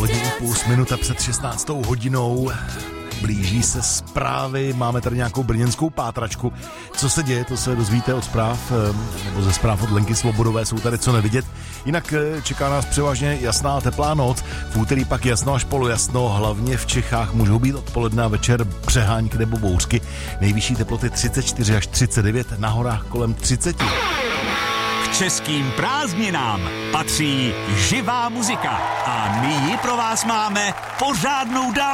Minuta před 16. hodinou. Blíží se zprávy, máme tady nějakou brněnskou pátračku. Co se děje, to se dozvíte od zpráv, nebo ze zpráv od Lenky Svobodové, jsou tady co nevidět. Jinak čeká nás převážně jasná teplá noc, v úterý pak jasno až polojasno, hlavně v Čechách můžou být odpoledne a večer přehánky nebo bouřky. Nejvyšší teploty 34 až 39, na horách kolem 30. K českým prázdninám patří živá muzika a my ji pro vás máme pořádnou dávku.